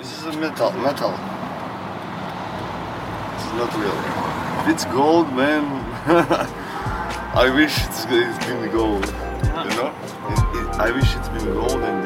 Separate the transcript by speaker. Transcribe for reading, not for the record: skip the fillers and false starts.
Speaker 1: This is a metal. It's not real. If it's gold, man, I wish it's been gold. You know? I wish it's been gold and